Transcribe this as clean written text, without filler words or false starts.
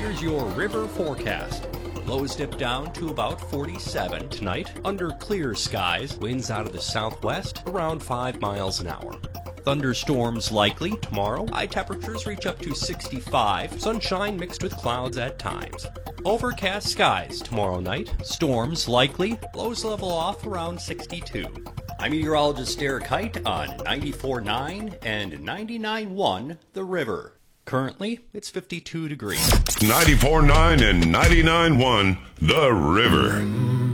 here's your river forecast. Lows dip down to about 47 tonight. Under clear skies, winds out of the southwest around 5 miles an hour. Thunderstorms likely tomorrow. High temperatures reach up to 65. Sunshine mixed with clouds at times. Overcast skies tomorrow night. Storms likely. Lows level off around 62. I'm meteorologist Derek Height on 94.9 and 99.1 The River. Currently, it's 52 degrees. 94.9 and 99.1 The River.